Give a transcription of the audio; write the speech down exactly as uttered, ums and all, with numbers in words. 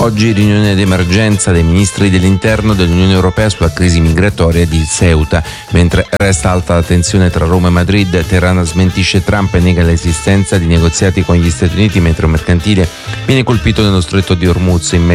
Oggi riunione d'emergenza dei ministri dell'interno dell'Unione Europea sulla crisi migratoria di Ceuta. Mentre resta alta la tensione tra Roma e Madrid, Teheran smentisce Trump e nega l'esistenza di negoziati con gli Stati Uniti, mentre un mercantile viene colpito nello stretto di Hormuz in